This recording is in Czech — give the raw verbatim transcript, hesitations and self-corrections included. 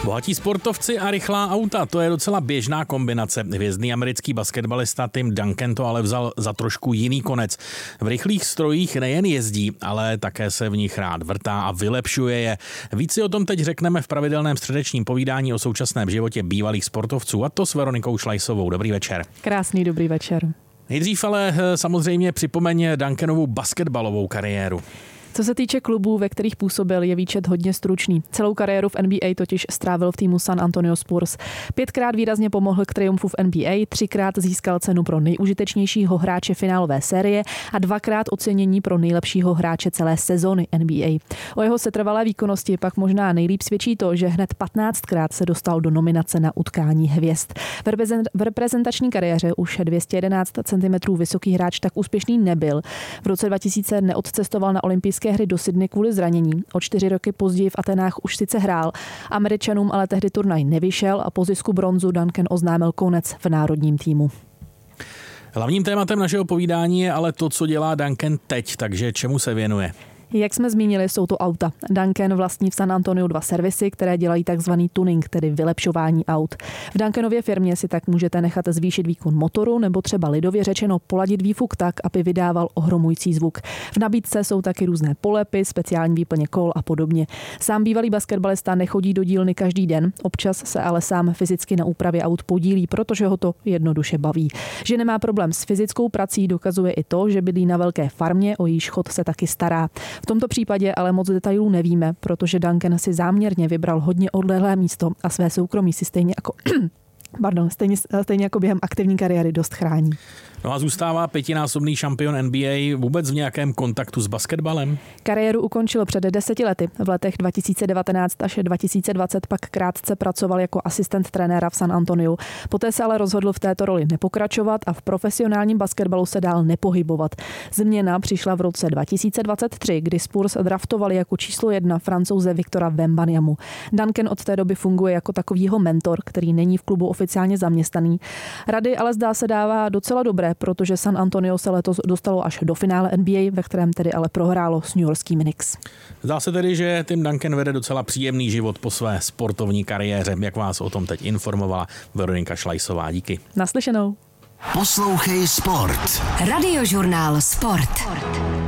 Bohatí sportovci a rychlá auta, to je docela běžná kombinace. Hvězdný americký basketbalista Tim Duncan to ale vzal za trošku jiný konec. V rychlých strojích nejen jezdí, ale také se v nich rád vrtá a vylepšuje je. Víc si o tom teď řekneme v pravidelném středečním povídání o současném životě bývalých sportovců, a to s Veronikou Šlajsovou. Dobrý večer. Krásný dobrý večer. Nejdřív ale samozřejmě připomeň Duncanovu basketbalovou kariéru. Co se týče klubů, ve kterých působil, je výčet hodně stručný. Celou kariéru v N B A totiž strávil v týmu San Antonio Spurs. Pětkrát výrazně pomohl k triumfu v N B A, třikrát získal cenu pro nejužitečnějšího hráče finálové série a dvakrát ocenění pro nejlepšího hráče celé sezóny N B A. O jeho setrvalé výkonnosti pak možná nejlíp svědčí to, že hned patnáctkrát se dostal do nominace na utkání hvězd. V reprezentační kariéře už dvě stě jedenáct centimetrů vysoký hráč tak úspěšný nebyl. V roce dva tisíce neodcestoval na olympijské hry do Sydney kvůli zranění. O čtyři roky později v Atenách už sice hrál. Američanům ale tehdy turnaj nevyšel a po zisku bronzu Duncan oznámil konec v národním týmu. Hlavním tématem našeho povídání je ale to, co dělá Duncan teď, takže čemu se věnuje? Jak jsme zmínili, jsou to auta. Duncan vlastní v San Antoniu dva servisy, které dělají takzvaný tuning, tedy vylepšování aut. V Duncanově firmě si tak můžete nechat zvýšit výkon motoru nebo třeba lidově řečeno poladit výfuk tak, aby vydával ohromující zvuk. V nabídce jsou taky různé polepy, speciální výplně kol a podobně. Sám bývalý basketbalista nechodí do dílny každý den, občas se ale sám fyzicky na úpravě aut podílí, protože ho to jednoduše baví. Že nemá problém s fyzickou prací, dokazuje i to, že bydlí na velké farmě, o jejíž chod se taky stará. V tomto případě ale moc detailů nevíme, protože Duncan si záměrně vybral hodně odlehlé místo a své soukromí si stejně jako Pardon, stejně, stejně jako během aktivní kariéry dost chrání. No a zůstává pětinásobný šampion N B A vůbec v nějakém kontaktu s basketbalem? Kariéru ukončil před deseti lety. V letech dva tisíce devatenáct až dva tisíce dvacet pak krátce pracoval jako asistent trenéra v San Antoniu. Poté se ale rozhodl v této roli nepokračovat a v profesionálním basketbalu se dál nepohybovat. Změna přišla v roce dva tisíce dvacet tři, kdy Spurs draftovali jako číslo jedna Francouze Victora Wembanyamu. Duncan od té doby funguje jako takovýho mentor, který není v klubu oficiálně zaměstnaný. Rady ale zdá se dává docela dobré, protože San Antonio se letos dostalo až do finále N B A, ve kterém tedy ale prohrálo s newyorskými Knicks. Zdá se tedy, že Tim Duncan vede docela příjemný život po své sportovní kariéře, jak vás o tom teď informovala Veronika Šlajsová. Díky. Naslyšenou. Poslouchej sport. Radiožurnál Sport.